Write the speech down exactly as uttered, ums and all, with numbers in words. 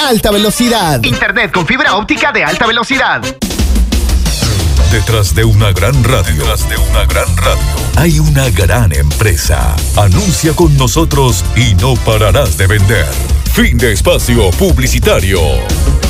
alta velocidad. Internet con fibra óptica de alta velocidad. Detrás de una gran radio, detrás de una gran radio, hay una gran empresa. Anuncia con nosotros y no pararás de vender. Fin de espacio publicitario.